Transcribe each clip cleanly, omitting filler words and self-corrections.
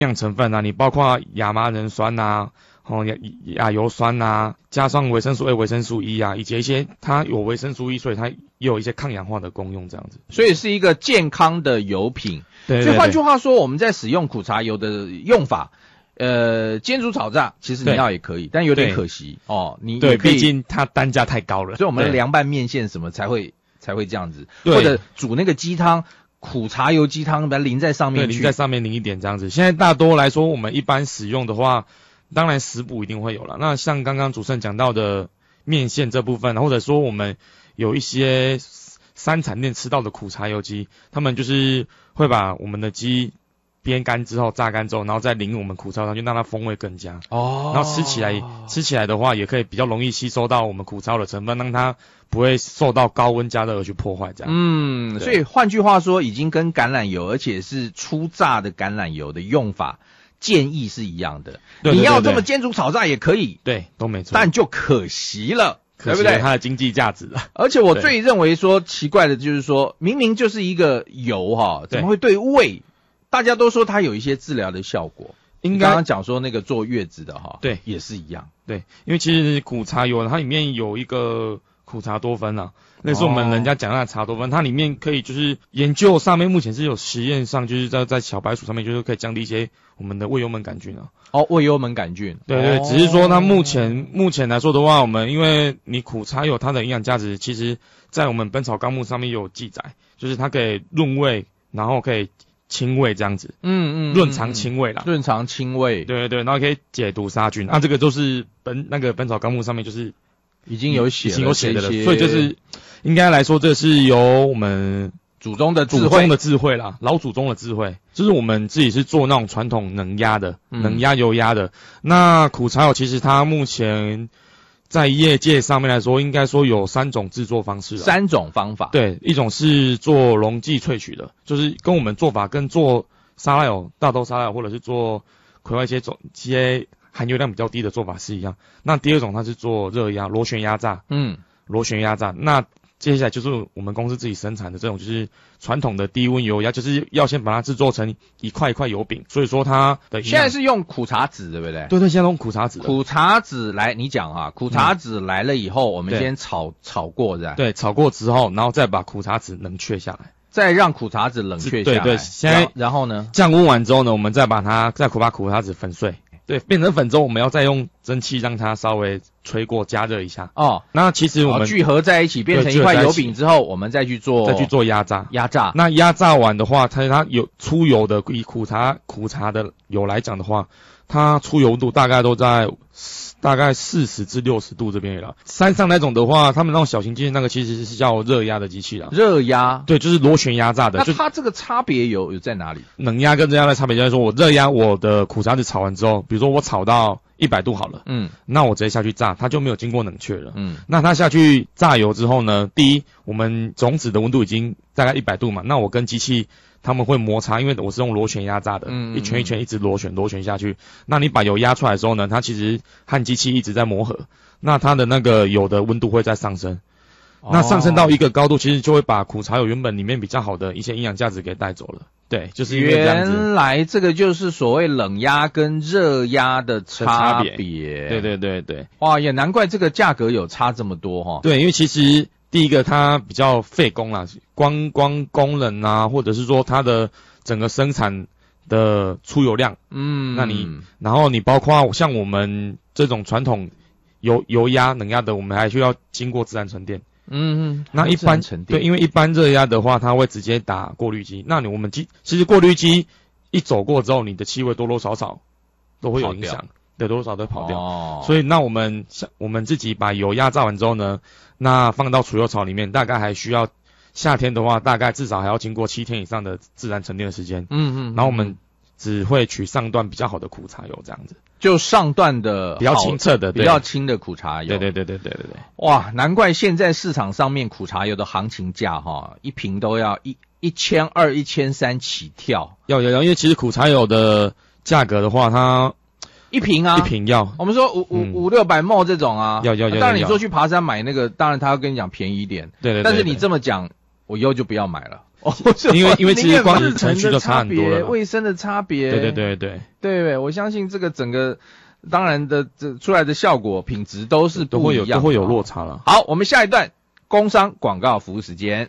养成分啊，你包括亚麻仁酸啊。亚油酸啊，加上维生素 A、维生素 E 啊，以及一些它有维生素 E， 所以它也有一些抗氧化的功用，这样子。 所以是一个健康的油品。 对， 所以换句话说，我们在使用苦茶油的用法，煎煮炒炸，其实你要也可以，但有点可惜哦。你对，毕竟它单价太高了， 所以我们的凉拌面线什么才会这样子，或者煮那个鸡汤。苦茶油鸡汤把它淋在上面去， 对，淋在上面淋一点这样子。现在大多来说，我们一般使用的话。当然食补一定会有了。那像刚刚主持人讲到的面线这部分，或者说我们有一些山产店吃到的苦茶油鸡，他们就是会把我们的鸡煸干之后、榨干之后，然后再淋我们苦茶上去，让它风味更佳。哦。然后吃起来的话，也可以比较容易吸收到我们苦茶的成分，让它不会受到高温加热而去破坏这样。 所以换句话说，已经跟橄榄油，而且是初榨的橄榄油的用法。建议是一样的， 对对对对， 你要这么煎煮炒炸也可以， 对，都没错， 但就可惜了，对不对？ 它的经济价值了。 而且我最认为说奇怪的就是说，明明就是一个油哈，怎么会对胃？大家都说它有一些治疗的效果。应该刚刚讲说那个坐月子的哈， 对， 也是一样。 对，因为其实苦茶油它里面有一个苦茶多酚啊。那是我们人家讲的茶多酚，它里面可以就是研究上面目前是有实验上，就是在小白鼠上面就是可以降低一些我们的胃幽门杆菌啊。 胃幽门杆菌。 对对，只是说它目前来说的话，我们因为你苦茶有它的营养价值，其实在我们《本草纲目》上面有记载，就是它可以润胃，然后可以清胃这样子。润肠清胃啦。 润肠清胃。 对对对，然后可以解毒杀菌。这个都是本草纲目上面就是已经有写的了，所以就是应该来说，这是由我们祖宗的智慧啦，老祖宗的智慧，就是我们自己是做那种传统冷压的，冷压油压的。那苦茶油其实它目前在业界上面来说，应该说有3种制作方式 ，3种方法。 对，一种是做溶剂萃取的，就是跟我们做法跟做沙拉油、大豆沙拉油或者是做葵花一些含油量比较低的做法是一样。那第二种它是做热压、螺旋压榨，螺旋压榨。那接下来就是我们公司自己生产的这种，就是传统的低温油压，就是要先把它制作成一块一块油饼。所以说它的现在是用苦茶籽，对不对？ 对对，现在用苦茶籽。 苦茶籽来，你讲啊，苦茶籽来了以后，我们先炒过，是吧？ 对，炒过之后，然后再把苦茶籽冷却下来。 再让苦茶籽冷却下来。 对对，现在然后呢？ 降温完之后呢，我们再把苦茶籽粉碎。对，变成粉之后，我们要再用蒸汽让它稍微吹过加热一下。那其实我们聚合在一起变成一块油饼之后，我们再去做压榨。 那压榨完的话，它有出油的，以苦茶的油来讲的话，它出油度大概都在40至60度这边了。山上那种的话，他们那种小型机器那个其实是叫热压的机器啦。 热压。对， 就是螺旋压榨的。 那它这个差别有在哪里？ 冷压跟热压的差别就是说，我热压我的苦茶籽炒完之后，比如说我炒到100度好了，那我直接下去炸，它就没有经过冷却了。那它下去炸油之后呢，第一，我们种子的温度已经大概100度嘛，那我跟机器他们会摩擦，因为我是用螺旋压榨的，一圈一圈一直螺旋下去。那你把油压出来的时候呢，它其实和机器一直在磨合，那它的那个油的温度会再上升。那上升到一个高度，其实就会把苦茶油原本里面比较好的一些营养价值给带走了。对，就是因为这样子。 原来这个就是所谓冷压跟热压的差别。 对对对对。 哇，也难怪这个价格有差这么多哈。 对，因为其实第一个它比较费工啦，光工人啊，或者是说它的整个生产的出油量，然后你包括像我们这种传统油压冷压的，我们还需要经过自然沉淀。那一般对，因为一般热压的话，它会直接打过滤机。那我们其实过滤机一走过之后，你的气味多多少少都会有影响，对，多多少少都会跑掉。所以那我们自己把油压榨完之后呢，那放到储油槽里面，大概还需要夏天的话，大概至少还要经过7天以上的自然沉淀的时间。然后我们只会取上段比较好的苦茶油这样子。 就上段的比较清澈的， 比较轻的苦茶油。 对。 哇，难怪现在市场上面苦茶油的行情价一瓶都要1200、1300起跳。 要，因为其实苦茶油的价格的话，它一瓶要。我们说500-600 ml 这种啊， 要。 当然你说去爬山买那个，当然他要跟你讲便宜一点。 对。 但是你这么讲，我以后就不要买了。 因为其实光是程序就差很多了， 卫生的差别， 对， 我相信这个整个当然的这出来的效果品质都是不一样的， 都会有落差了。 好，我们下一段工商广告服务时间。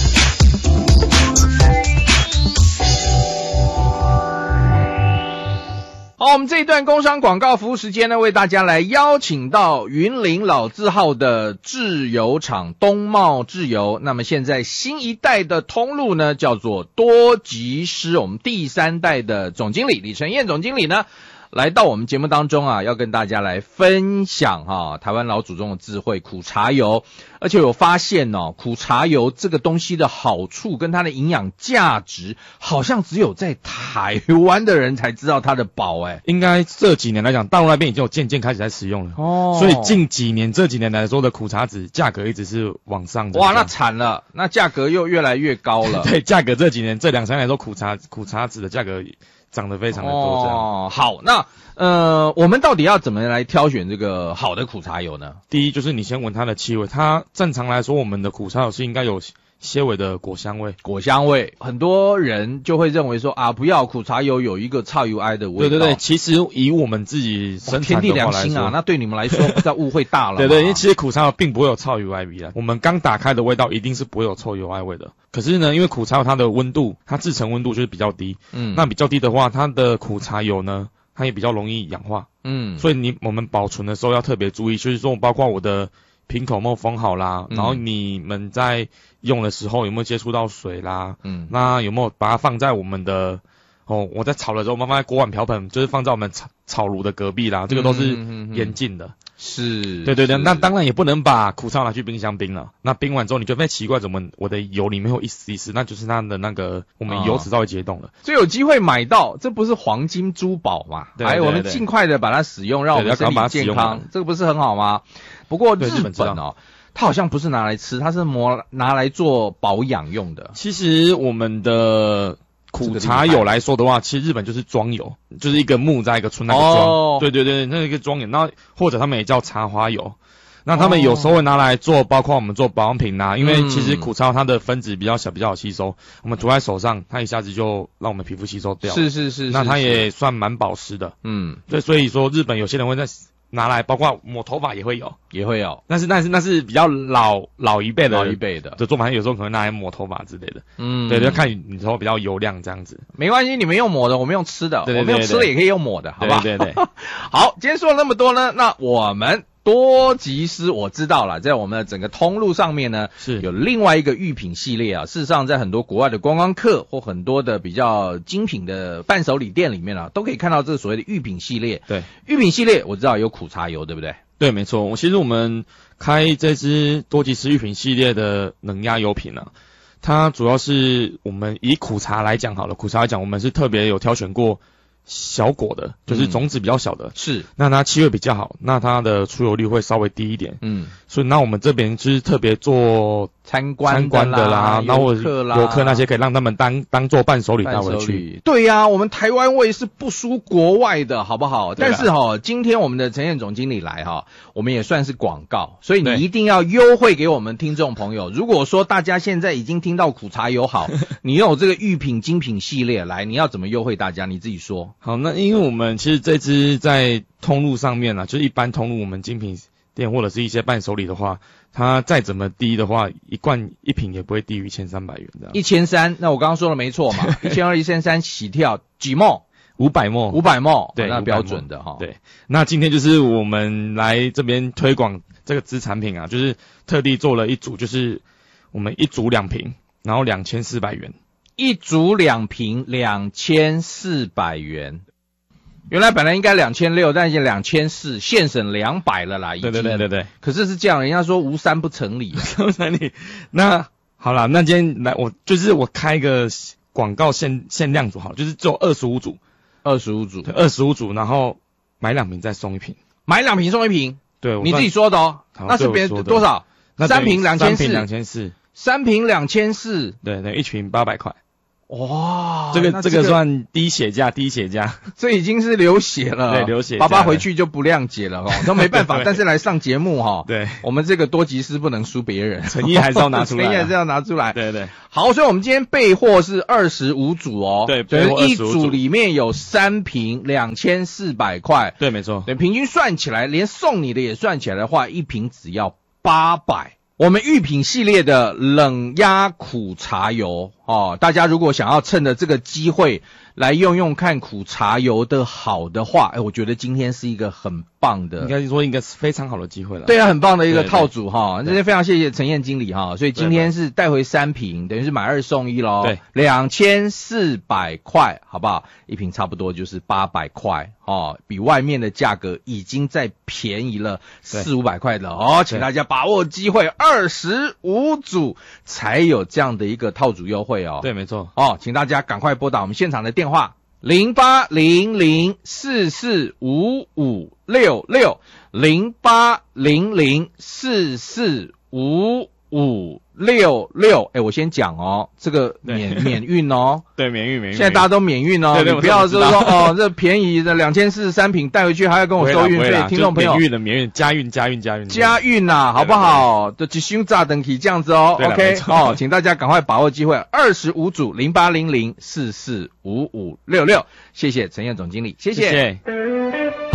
好，我们这一段工商广告服务时间呢，为大家来邀请到云林老字号的制油厂东茂制油。那么现在新一代的通路呢，叫做多吉斯。我们第3代的总经理李承彦总经理呢，来到我们节目当中啊，要跟大家来分享台湾老祖宗的智慧苦茶油。而且有发现苦茶油这个东西的好处跟它的营养价值，好像只有在台湾的人才知道它的宝应该这几年来讲，大陆那边已经有渐渐开始在使用了所以这几年来说的苦茶籽价格一直是往上的。 哇，那惨了，那价格又越来越高了。 对，价格这几年这2-3年来说苦茶籽的价格涨得非常的多这样。 好，那我们到底要怎么来挑选这个好的苦茶油呢？ 第一就是你先闻它的气味，它正常来说我们的苦茶油是应该有些微的果香味，很多人就会认为说不要苦茶油有一个臭油埃的味道。 对，其实以我们自己生产的话来说，天地良心那对你们来说不知道误会大了。 对，因为其实苦茶油并不会有臭油埃味啦，我们刚打开的味道一定是不会有臭油埃味的。可是呢，因为苦茶油它的温度，它制成温度就是比较低，那比较低的话，它的苦茶油呢，它也比较容易氧化，所以我们保存的时候要特别注意，就是说包括我的瓶口有没有封好啦，然后你们在用的时候有没有接触到水啦，那有没有把它放在我们的我在炒的时候，放在锅碗瓢盆，就是放在我们炒炉的隔壁啦，这个都是严禁的。 是， 对，那当然也不能把苦茶油拿去冰箱冰了。那冰完之后，你就会奇怪，怎么我的油里面会有一丝，那就是它的那个我们油脂稍微结冻了。 所以有机会买到，这不是黄金珠宝嘛？对，我们尽快的把它使用，让我们身体健康，这个不是很好吗？不过日本它好像不是拿来吃，它是拿来做保养用的。 其实我们的苦茶油来说的话，其实日本就是庄油，就是一个木在一个村那个庄，对，那一个庄油，那或者他们也叫茶花油。那他们有时候会拿来做，包括我们做保养品因为其实苦茶油它的分子比较小，比较好吸收，我们涂在手上，它一下子就让我们皮肤吸收掉。 是，那它也算蛮保湿的。对，所以说日本有些人会在拿来，包括抹头发也会有，但是那是比较老一辈的做法，有时候可能拿来抹头发之类的。对，就看你头发比较油亮这样子。 没关系，你们用抹的，我们用吃的，我们用吃的也可以用抹的，好不好？ 对。 好，今天说了那么多呢，那我们多吉斯我知道了，在我们的整个通路上面呢，是有另外一个御品系列事实上，在很多国外的观光客或很多的比较精品的伴手礼店里面都可以看到这个所谓的御品系列。 对， 御品系列我知道有苦茶油，对不对？ 对，没错。其实我们开这支多吉斯御品系列的冷压油品它主要是我们以苦茶来讲好了，苦茶来讲，我们是特别有挑选过小果的，就是种子比较小的， 是， 那它气味比较好，那它的出油率会稍微低一点，所以那我们这边就是特别做参观的啦，然后游客那些可以让他们当做伴手礼带回去。 对呀，我们台湾味是不输国外的，好不好？但是今天我们的陈彦总经理来我们也算是广告，所以你一定要优惠给我们听众朋友。如果说大家现在已经听到苦茶油好，你有这个御品精品系列来，你要怎么优惠大家？你自己说。 好，那因为我们其实这支在通路上面就是一般通路我们精品店或者是一些伴手礼的话，它再怎么低的话，一瓶也不会低于1300元这样。 1300，那我刚刚说的没错嘛，1200、1300起跳，几ml ？500ml， 对，那标准的对，那今天就是我们来这边推广这个支产品就是特地做了一组，就是我们一组2瓶，然后2400元。 一组2瓶2400元，原来本来应该2600，但是2400，现省200了啦，已经。 对。 可是这样，人家说无三不成理， 不成理。那好啦，那今天来我开一个广告限量组好，就是只有25组，25组，然后买2瓶再送1瓶， 买2瓶送1瓶。 对， 你自己说的那是别人多少？3瓶2400，3瓶2400， 对，1瓶800块。 哇， 这个算低血价， 这已经是流血了。 对，流血。 爸爸回去就不谅解了都没办法。但是来上节目对， 我们这个多吉斯不能输别人， 诚意还是要拿出来， 诚意还是要拿出来。 对对。 好，所以我们今天备货是25组对， 等于一组里面有3瓶，2400块。 对，没错。 对，平均算起来，连送你的也算起来的话，一瓶只要800。我们御品系列的冷压苦茶油大家如果想要趁着这个机会来用用看苦茶油的好的话，我觉得今天是一个很棒的， 应该说一个非常好的机会了。 对啊，很棒的一个套组这边非常谢谢陈燕经理所以今天是带回3瓶，等于是买2送1咯。 对 ，2400块，好不好？一瓶差不多就是800块比外面的价格已经再便宜了400-500块了请大家把握机会，25组才有这样的一个套组优惠对，没错请大家赶快拨打我们现场的电话0800445566 0800445566我先讲这个免运对，免运。 现在大家都免运对， 你不要就是说这便宜的2443瓶带回去还要跟我收运费，听众朋友免运加运好不好？就只需炸等起这样子OK 请大家赶快把握机会，25组0800445566，谢谢陈燕总经理，谢谢。